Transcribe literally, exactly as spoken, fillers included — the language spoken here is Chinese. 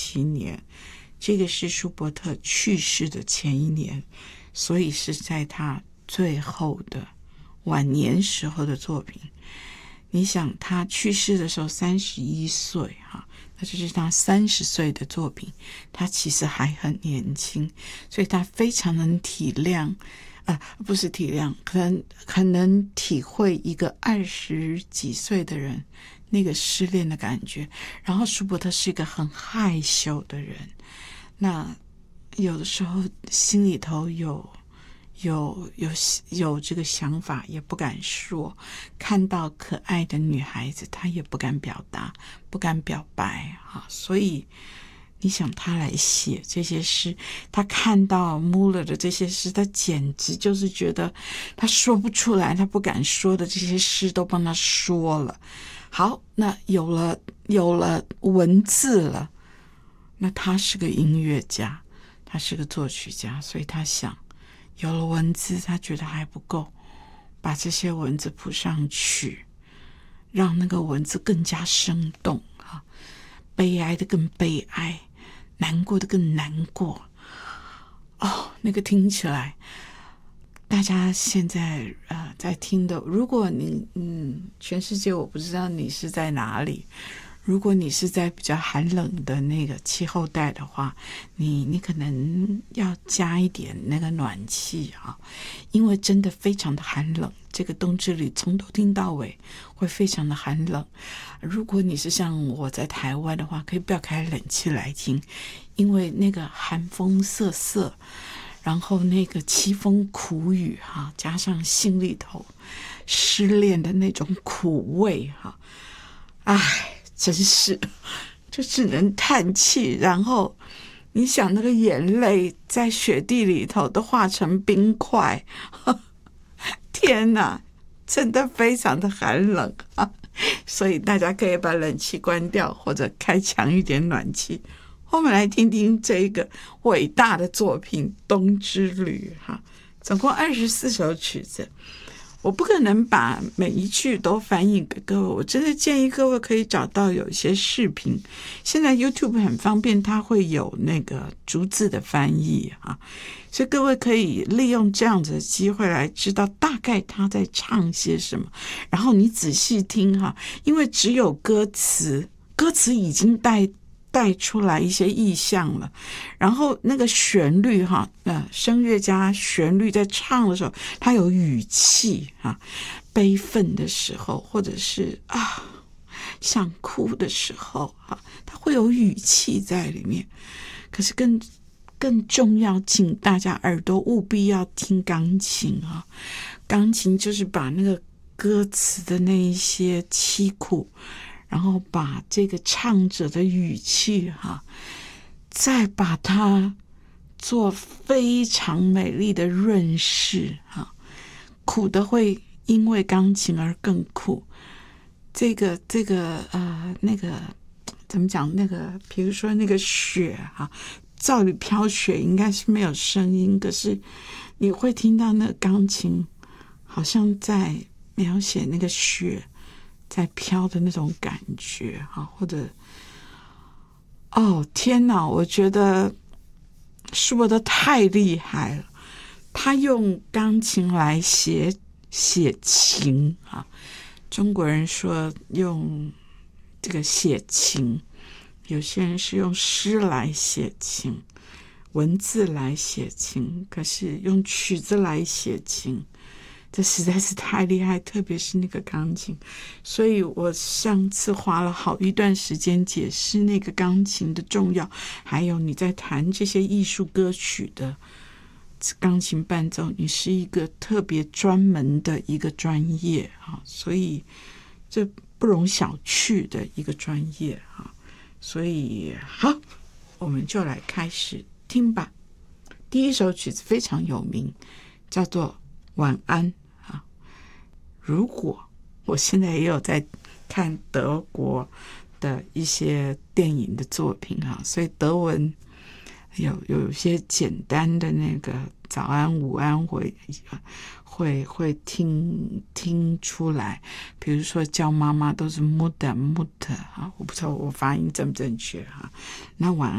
七年，这个是舒伯特去世的前一年，所以是在他最后的晚年时候的作品。你想他去世的时候三十一岁哈，那这是他三十岁的作品，他其实还很年轻，所以他非常能体谅呃，不是体谅，可能很能体会一个二十几岁的人那个失恋的感觉。然后舒伯特是一个很害羞的人，那有的时候心里头有有有有这个想法也不敢说，看到可爱的女孩子他也不敢表达，不敢表白啊。所以你想他来写这些诗，他看到穆勒的这些诗，他简直就是觉得他说不出来，他不敢说的这些诗都帮他说了。好，那有了有了文字了，那他是个音乐家，他是个作曲家，所以他想有了文字他觉得还不够，把这些文字谱上去，让那个文字更加生动啊，悲哀的更悲哀，难过的更难过。哦，那个听起来大家现在呃在听的，如果你嗯全世界我不知道你是在哪里，如果你是在比较寒冷的那个气候带的话，你你可能要加一点那个暖气啊，因为真的非常的寒冷，这个冬之旅从头听到尾会非常的寒冷。如果你是像我在台湾的话，可以不要开冷气来听，因为那个寒风瑟瑟，然后那个凄风苦雨哈，加上心里头失恋的那种苦味哈，唉，真是就只能叹气。然后你想那个眼泪在雪地里头都化成冰块，天哪，真的非常的寒冷啊！所以大家可以把冷气关掉，或者开强一点暖气。我们来听听这个伟大的作品《冬之旅》哈，总共二十四首曲子。我不可能把每一句都翻译给各位，我真的建议各位可以找到有一些视频，现在 YouTube 很方便，它会有那个逐字的翻译啊，所以各位可以利用这样子的机会来知道大概他在唱些什么，然后你仔细听哈，因为只有歌词，歌词已经带带出来一些意象了，然后那个旋律哈，呃，声乐家旋律在唱的时候，它有语气哈，悲愤的时候，或者是啊想哭的时候哈，它会有语气在里面。可是更更重要，请大家耳朵务必要听钢琴啊，钢琴就是把那个歌词的那一些凄苦，然后把这个唱者的语气哈，再把它做非常美丽的润饰哈，苦的会因为钢琴而更苦。这个这个呃那个怎么讲？那个比如说那个雪哈，照理飘雪应该是没有声音，可是你会听到那个钢琴好像在描写那个雪在飘的那种感觉哈，或者哦天哪，我觉得舒伯特太厉害了，他用钢琴来写写情啊，中国人说用这个写情，有些人是用诗来写情，文字来写情，可是用曲子来写情，这实在是太厉害，特别是那个钢琴。所以我上次花了好一段时间解释那个钢琴的重要，还有你在弹这些艺术歌曲的钢琴伴奏，你是一个特别专门的一个专业啊，所以这不容小觑的一个专业啊。所以好，我们就来开始听吧。第一首曲子非常有名，叫做晚安啊。如果我现在也有在看德国的一些电影的作品啊，所以德文有有一些简单的那个早安午安会会会听听出来，比如说叫妈妈都是 Mutter Mutter 啊，我不知道我发音正不正确哈。那晚安